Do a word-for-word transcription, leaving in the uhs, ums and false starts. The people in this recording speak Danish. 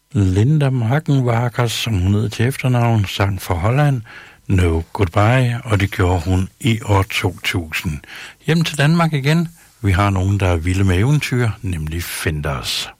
Linda Markenwager, som hun hed til efternavn, sang for Holland No Goodbye, og det gjorde hun i år to tusind. Hjem til Danmark igen. Vi har nogen, der er vilde med eventyr, nemlig Fenders.